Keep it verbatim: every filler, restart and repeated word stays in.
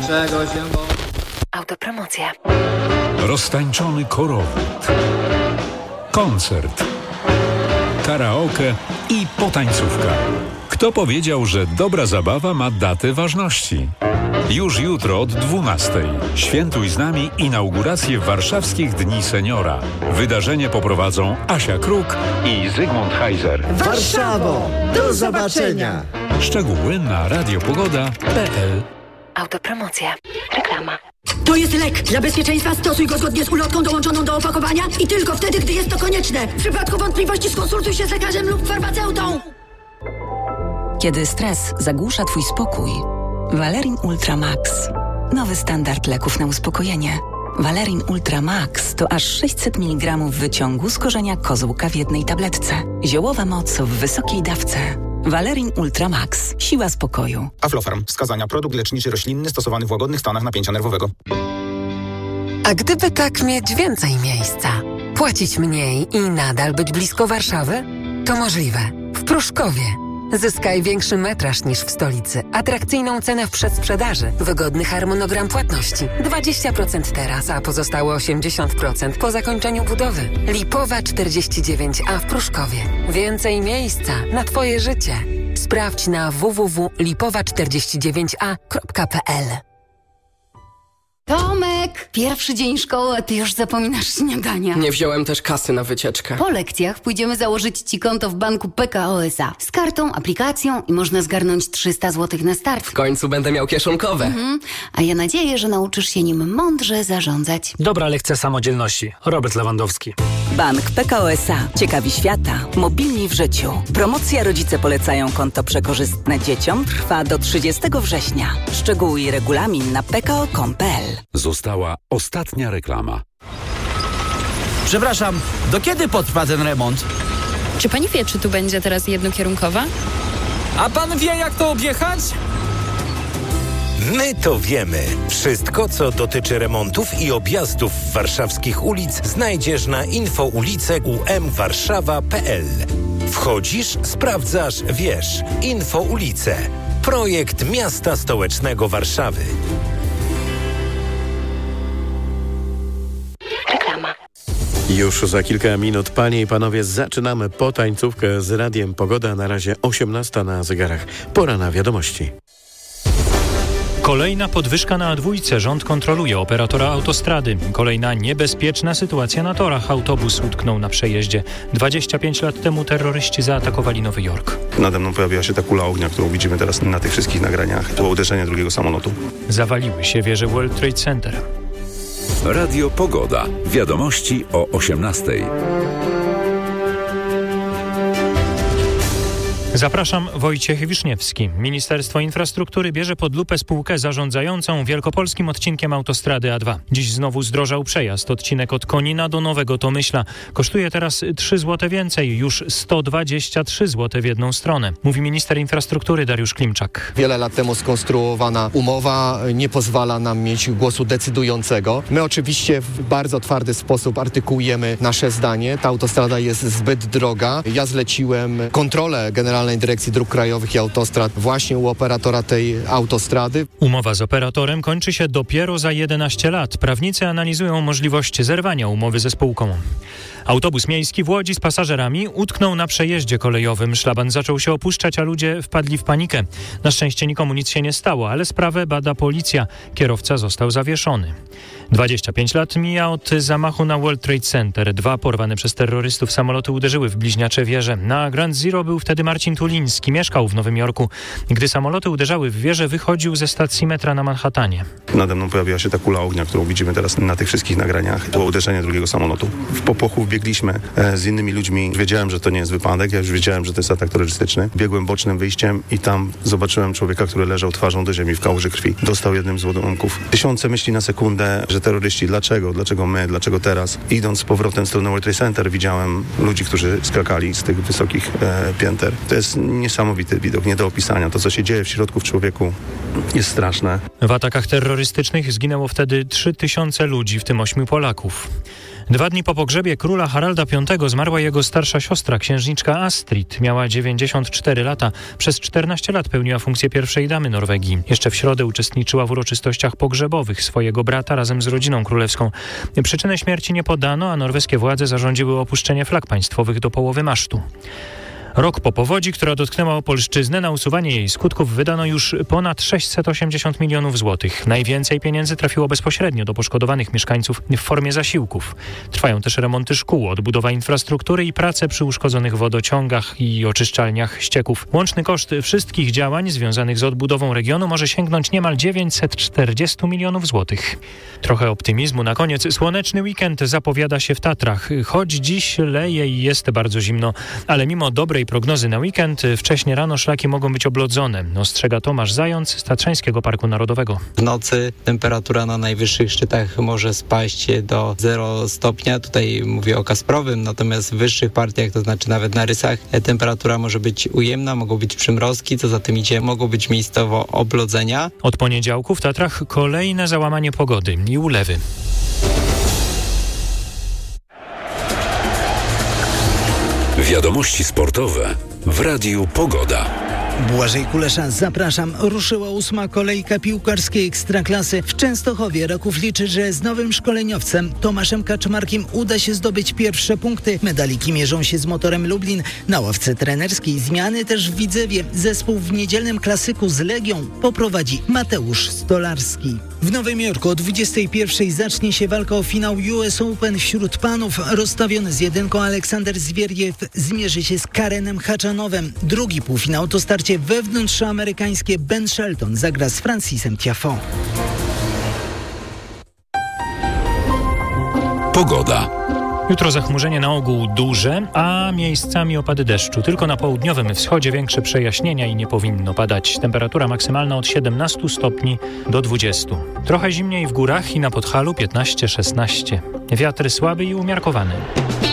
czego się bo... Autopromocja. Roztańczony korowód, koncert, karaoke i potańcówka. Kto powiedział, że dobra zabawa ma datę ważności? Już jutro od dwunastej. Świętuj z nami inaugurację Warszawskich Dni Seniora. Wydarzenie poprowadzą Asia Kruk i Zygmunt Heiser. Warszawo! Do zobaczenia! Szczegóły na radiopogoda kropka p l. Autopromocja. Reklama. To jest lek. Dla bezpieczeństwa stosuj go zgodnie z ulotką dołączoną do opakowania i tylko wtedy, gdy jest to konieczne. W przypadku wątpliwości skonsultuj się z lekarzem lub farmaceutą. Kiedy stres zagłusza twój spokój, Valerin Ultra Max. Nowy standard leków na uspokojenie. Valerin Ultra Max to aż sześćset miligramów wyciągu z korzenia kozłka w jednej tabletce. Ziołowa moc w wysokiej dawce. Valerin Ultra Max. Siła spokoju. Aflofarm. Wskazania. Produkt leczniczy roślinny stosowany w łagodnych stanach napięcia nerwowego. A gdyby tak mieć więcej miejsca, płacić mniej i nadal być blisko Warszawy? To możliwe. W Pruszkowie. Zyskaj większy metraż niż w stolicy, atrakcyjną cenę w przedsprzedaży, wygodny harmonogram płatności. dwadzieścia procent teraz, a pozostałe osiemdziesiąt procent po zakończeniu budowy. Lipowa czterdzieści dziewięć a w Pruszkowie. Więcej miejsca na Twoje życie. Sprawdź na w w w kropka lipowa czterdzieści dziewięć a kropka p l. Tomek, pierwszy dzień szkoły, a ty już zapominasz śniadania. Nie wziąłem też kasy na wycieczkę. Po lekcjach pójdziemy założyć ci konto w banku P K O S A. Z kartą, aplikacją i można zgarnąć trzysta złotych na start. W końcu będę miał kieszonkowe. Mhm. A ja nadzieję, że nauczysz się nim mądrze zarządzać. Dobra lekcja samodzielności. Robert Lewandowski. Bank P K O S A. Ciekawi świata. Mobilni w życiu. Promocja Rodzice polecają konto przekorzystne dzieciom trwa do trzydziestego września. Szczegóły i regulamin na p k o kropka com kropka p l. Została ostatnia reklama. Przepraszam, do kiedy potrwa ten remont? Czy pani wie, czy tu będzie teraz jednokierunkowa? A pan wie, jak to objechać? My to wiemy. Wszystko, co dotyczy remontów i objazdów warszawskich ulic, znajdziesz na infoulice u m warszawa kropka p l. Wchodzisz, sprawdzasz, wiesz. Infoulice. Projekt Miasta Stołecznego Warszawy. Reklama. Już za kilka minut, panie i panowie, zaczynamy potańcówkę z Radiem Pogoda. Na razie osiemnasta na zegarach. Pora na wiadomości. Kolejna podwyżka na A dwa. Rząd kontroluje operatora autostrady. Kolejna niebezpieczna sytuacja na torach. Autobus utknął na przejeździe. dwadzieścia pięć lat temu terroryści zaatakowali Nowy Jork. Nade mną pojawiła się ta kula ognia, którą widzimy teraz na tych wszystkich nagraniach. To było uderzenie drugiego samolotu. Zawaliły się wieże World Trade Center. Radio Pogoda. Wiadomości o osiemnastej. Zapraszam, Wojciech Wiszniewski. Ministerstwo Infrastruktury bierze pod lupę spółkę zarządzającą wielkopolskim odcinkiem autostrady A dwa. Dziś znowu zdrożał przejazd. Odcinek od Konina do Nowego Tomyśla kosztuje teraz trzy złote więcej, już sto dwadzieścia trzy złote w jedną stronę, mówi minister infrastruktury Dariusz Klimczak. Wiele lat temu skonstruowana umowa nie pozwala nam mieć głosu decydującego. My oczywiście w bardzo twardy sposób artykułujemy nasze zdanie. Ta autostrada jest zbyt droga. Ja zleciłem kontrolę generalną Dyrekcji Dróg Krajowych i Autostrad właśnie u operatora tej autostrady. Umowa z operatorem kończy się dopiero za jedenaście lat. Prawnicy analizują możliwość zerwania umowy ze spółką. Autobus miejski w Łodzi z pasażerami utknął na przejeździe kolejowym. Szlaban zaczął się opuszczać, a ludzie wpadli w panikę. Na szczęście nikomu nic się nie stało, ale sprawę bada policja. Kierowca został zawieszony. dwadzieścia pięć lat mija od zamachu na World Trade Center. Dwa porwane przez terrorystów samoloty uderzyły w bliźniacze wieże. Na Ground Zero był wtedy Marcin Tuliński. Mieszkał w Nowym Jorku. Gdy samoloty uderzały w wieżę, wychodził ze stacji metra na Manhattanie. Nade mną pojawiła się ta kula ognia, którą widzimy teraz na tych wszystkich nagraniach. To było uderzenie drugiego samolotu. W popłochu biegliśmy z innymi ludźmi. Wiedziałem, że to nie jest wypadek. Ja już wiedziałem, że to jest atak terrorystyczny. Biegłem bocznym wyjściem i tam zobaczyłem człowieka, który leżał twarzą do ziemi w kałuży krwi. Dostał jednym z ładunków. Tysiące myśli na sekundę, że terroryści, dlaczego, dlaczego my, dlaczego teraz. Idąc z powrotem w stronę World Trade Center widziałem ludzi, którzy skakali z tych wysokich e, pięter. To jest niesamowity widok, nie do opisania. To, co się dzieje w środku w człowieku, jest straszne. W atakach terrorystów terrorystycznych zginęło wtedy trzy tysiące ludzi, w tym ośmiu Polaków. Dwa dni po pogrzebie króla Haralda Piątego zmarła jego starsza siostra, księżniczka Astrid. Miała dziewięćdziesiąt cztery lata. Przez czternaście lat pełniła funkcję pierwszej damy Norwegii. Jeszcze w środę uczestniczyła w uroczystościach pogrzebowych swojego brata razem z rodziną królewską. Przyczynę śmierci nie podano, a norweskie władze zarządziły opuszczenie flag państwowych do połowy masztu. Rok po powodzi, która dotknęła Opolszczyznę, na usuwanie jej skutków wydano już ponad sześćset osiemdziesiąt milionów złotych. Najwięcej pieniędzy trafiło bezpośrednio do poszkodowanych mieszkańców w formie zasiłków. Trwają też remonty szkół, odbudowa infrastruktury i prace przy uszkodzonych wodociągach i oczyszczalniach ścieków. Łączny koszt wszystkich działań związanych z odbudową regionu może sięgnąć niemal dziewięćset czterdzieści milionów złotych. Trochę optymizmu na koniec. Słoneczny weekend zapowiada się w Tatrach. Choć dziś leje i jest bardzo zimno, ale mimo dobrej prognozy na weekend, wcześnie rano szlaki mogą być oblodzone. Ostrzega Tomasz Zając z Tatrzańskiego Parku Narodowego. W nocy temperatura na najwyższych szczytach może spaść do zero stopnia. Tutaj mówię o Kasprowym, natomiast w wyższych partiach, to znaczy nawet na Rysach, temperatura może być ujemna, mogą być przymrozki, co za tym idzie, mogą być miejscowo oblodzenia. Od poniedziałku w Tatrach kolejne załamanie pogody i ulewy. Wiadomości sportowe w Radiu Pogoda. Błażej Kulesza, zapraszam. Ruszyła ósma kolejka piłkarskiej Ekstraklasy. W Częstochowie Raków liczy, że z nowym szkoleniowcem Tomaszem Kaczmarkiem uda się zdobyć pierwsze punkty. Medaliki mierzą się z Motorem Lublin. Na ławce trenerskiej zmiany też w Widzewie. Zespół w niedzielnym klasyku z Legią poprowadzi Mateusz Stolarski. W Nowym Jorku o dwudziestej pierwszej zacznie się walka o finał U S Open wśród panów. Rozstawiony z jedynką Aleksander Zwieriew zmierzy się z Karenem Haczanowem. Drugi półfinał to starcie wewnątrzamerykańskie. Ben Shelton zagra z Francisem Tiafoe. Pogoda. Jutro zachmurzenie na ogół duże, a miejscami opady deszczu. Tylko na południowym wschodzie większe przejaśnienia i nie powinno padać. Temperatura maksymalna od siedemnastu stopni do dwudziestu. Trochę zimniej w górach i na Podhalu piętnaście szesnaście. Wiatr słaby i umiarkowany.